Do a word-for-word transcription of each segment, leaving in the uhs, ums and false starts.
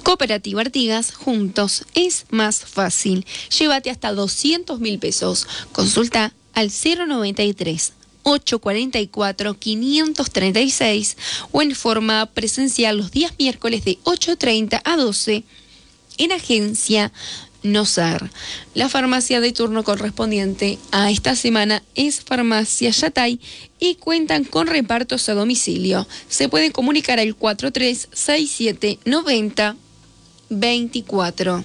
Cooperativa Artigas, juntos es más fácil. Llévate hasta doscientos mil pesos. Consulta al cero noventa y tres, ochocientos cuarenta y cuatro, quinientos treinta y seis o en forma presencial los días miércoles de ocho treinta a doce en Agencia Nosar. La farmacia de turno correspondiente a esta semana es Farmacia Yatay y cuentan con repartos a domicilio. Se pueden comunicar al cuatro tres seis siete nueve cero dos cuatro.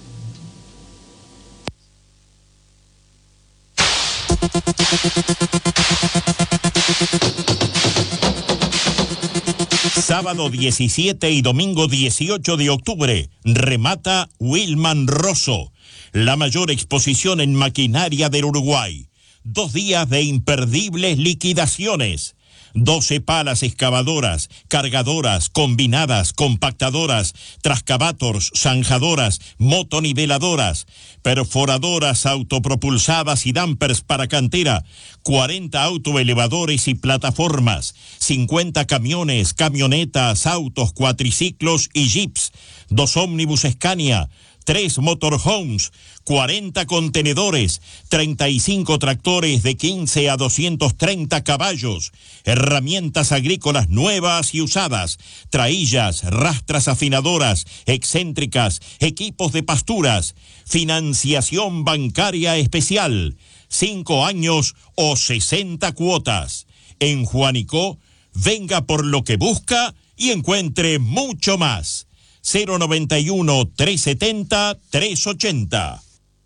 Sábado diecisiete y domingo dieciocho de octubre, remata Wilman Rosso, la mayor exposición en maquinaria del Uruguay. Dos días de imperdibles liquidaciones. doce palas excavadoras, cargadoras, combinadas, compactadoras, trascavators, zanjadoras, motoniveladoras, perforadoras autopropulsadas y dampers para cantera, cuarenta autoelevadores y plataformas, cincuenta camiones, camionetas, autos, cuatriciclos y jeeps, dos ómnibus Scania, tres motorhomes, cuarenta contenedores, treinta y cinco tractores de quince a doscientos treinta caballos, herramientas agrícolas nuevas y usadas, traillas, rastras afinadoras, excéntricas, equipos de pasturas, financiación bancaria especial, cinco años o sesenta cuotas. En Juanicó, venga por lo que busca y encuentre mucho más. cero noventa y uno, trescientos setenta, trescientos ochenta.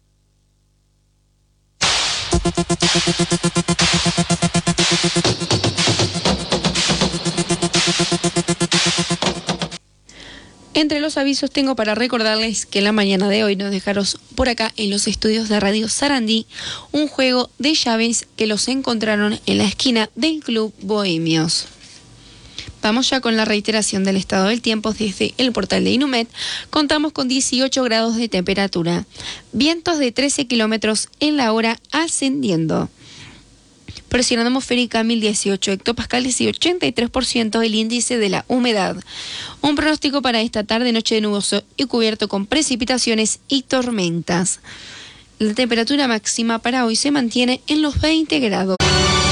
Entre los avisos tengo para recordarles que en la mañana de hoy nos dejaron por acá en los estudios de Radio Sarandí un juego de llaves que los encontraron en la esquina del Club Bohemios. Vamos ya con la reiteración del estado del tiempo desde el portal de Inumet. Contamos con dieciocho grados de temperatura, vientos de trece kilómetros en la hora ascendiendo. Presión atmosférica mil dieciocho hectopascales y ochenta y tres por ciento el índice de la humedad. Un pronóstico para esta tarde, noche de nuboso y cubierto con precipitaciones y tormentas. La temperatura máxima para hoy se mantiene en los veinte grados.